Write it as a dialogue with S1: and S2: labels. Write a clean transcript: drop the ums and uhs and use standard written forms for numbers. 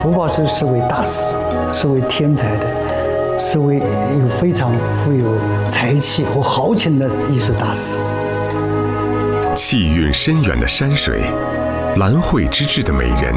S1: 吴宝寿是位大师，是位天才的，是位有非常富有才气和豪情的艺术大师。
S2: 气韵深远的山水，兰蕙之质的美人，